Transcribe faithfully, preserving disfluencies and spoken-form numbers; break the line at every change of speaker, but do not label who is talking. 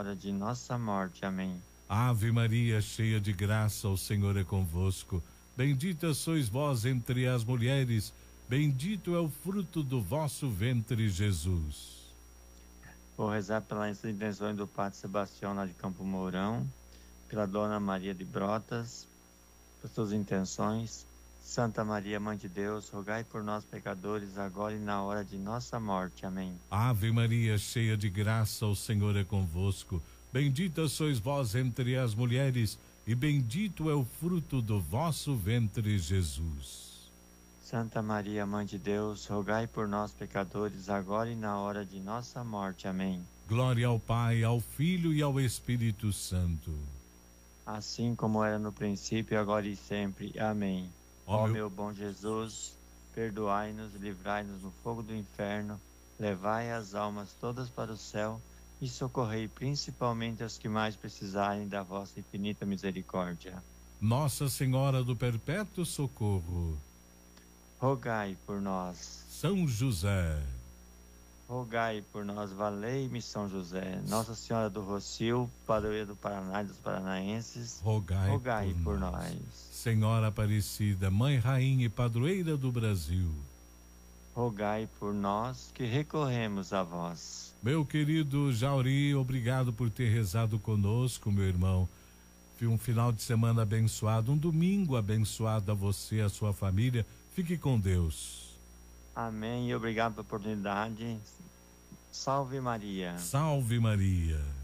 hora de nossa morte. Amém.
Ave Maria, cheia de graça, o Senhor é convosco. Bendita sois vós entre as mulheres, bendito é o fruto do vosso ventre, Jesus.
Vou rezar pelas intenções do Padre Sebastião lá de Campo Mourão, pela Dona Maria de Brotas, por suas intenções. Santa Maria, Mãe de Deus, rogai por nós pecadores, agora e na hora de nossa morte. Amém.
Ave Maria, cheia de graça, o Senhor é convosco. Bendita sois vós entre as mulheres, e bendito é o fruto do vosso ventre, Jesus.
Santa Maria, Mãe de Deus, rogai por nós pecadores, agora e na hora de nossa morte. Amém.
Glória ao Pai, ao Filho e ao Espírito Santo.
Assim como era no princípio, agora e sempre. Amém. Ó,
Ó
meu...
meu
bom Jesus, perdoai-nos, livrai-nos no fogo do inferno, levai as almas todas para o céu e socorrei principalmente os que mais precisarem da vossa infinita misericórdia.
Nossa Senhora do Perpétuo Socorro,
rogai por nós.
São José,
rogai por nós. Valei-me São José. Nossa Senhora do Rocio, padroeira do Paraná e dos paranaenses,
rogai,
rogai por,
por
nós.
nós. Senhora Aparecida, Mãe, Rainha e Padroeira do Brasil,
rogai por nós que recorremos a vós.
Meu querido Jauri, obrigado por ter rezado conosco, meu irmão. Um final de semana abençoado, um domingo abençoado a você e a sua família. Fique com Deus.
Amém e obrigado pela oportunidade. Salve Maria.
Salve Maria.